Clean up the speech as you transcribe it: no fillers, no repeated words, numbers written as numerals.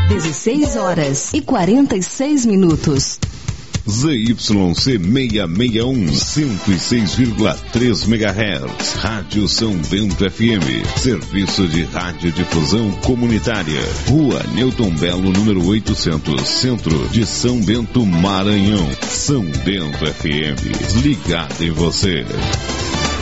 16h46. ZYC 661, 106,3 MHz, Rádio São Bento FM, Serviço de Radiodifusão Comunitária, Rua Newton Belo, número 800, Centro de São Bento, Maranhão. São Bento FM, ligado em você.